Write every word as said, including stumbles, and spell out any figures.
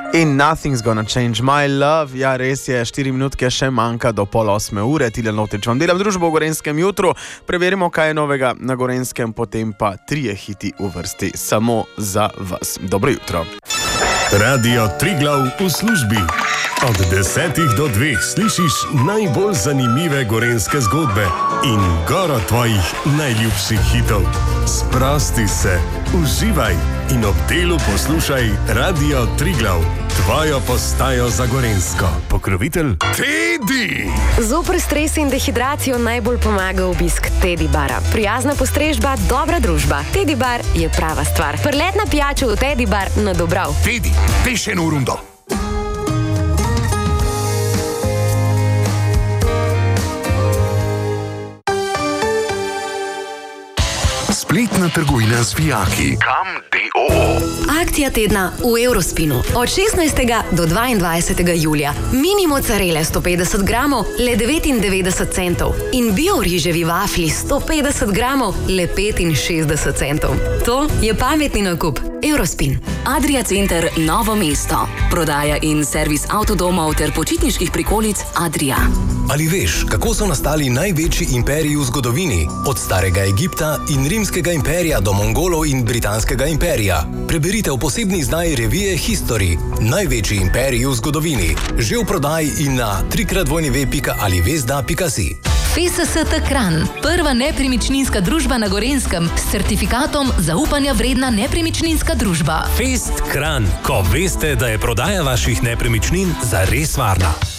In Nothing's Gonna Change My Love. Ja, res je, štiri minutke še manjka do pol osme ure. Tile Notič vam delam družbo v Gorenjskem jutru. Preverimo, kaj je novega na Gorenjskem, potem pa trije hiti v vrsti samo za vas. Dobro jutro. Radio Triglav v službi. Od desetih do dveh slišiš najbolj zanimive gorenjske zgodbe in goro tvojih najljubših hitov. Sprosti se, uživaj in ob delu poslušaj Radio Triglav, tvojo postajo za Gorenjsko. Pokrovitelj Teddy. Zoper stres in dehidracijo najbolj pomaga obisk Teddy bara. Prijazna postrežba, dobra družba. Teddy bar je prava stvar. Prletna pijača v Teddy bar na Dobrav. Teddy, peš eno rundo. Spletna trgovina s fijaki. Kam D O O. Akcija tedna v Eurospinu. Od šestnajstega do dvaindvajsetega julija. Mini mozzarele sto petdeset gramov, le devetindevetdeset centov. In bio riževi vafli sto petdeset gramov, le petinšestdeset centov. To je pametni nakup. Eurospin. Adria Center Novo mesto. Prodaja in servis avtodomov ter počitniških prikolic Adria. Ali veš, kako so nastali največji imperiji v zgodovini? Od starega Egipta in rimskega imperija do Mongolov in britanskega imperija. Preberite v posebni izdaji revije History. Največji imperiji v zgodovini. Že v prodaji in na trikratvojni pika alivezda pika si. F S S T Kranj, prva nepremičninska družba na Gorenjskem s certifikatom zaupanja vredna nepremičninska družba. Fest Kranj, ko veste, da je prodaja vaših nepremičnin zares varna.